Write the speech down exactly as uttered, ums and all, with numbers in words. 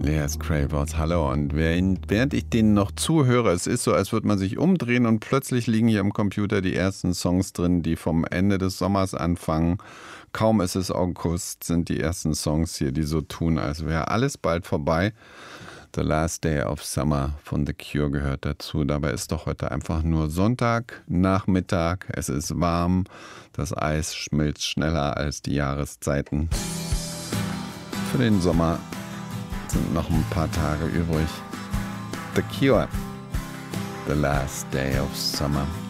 Leas Cravers, hallo. Und während ich denen noch zuhöre, es ist so, als würde man sich umdrehen und plötzlich liegen hier im Computer die ersten Songs drin, die vom Ende des Sommers anfangen. Kaum ist es August, sind die ersten Songs hier, die so tun, als wäre alles bald vorbei. The Last Day of Summer von The Cure gehört dazu. Dabei ist doch heute einfach nur Sonntag, Nachmittag. Es ist warm, das Eis schmilzt schneller als die Jahreszeiten. Für den Sommer sind noch ein paar Tage übrig. The Cure, The Last Day of Summer.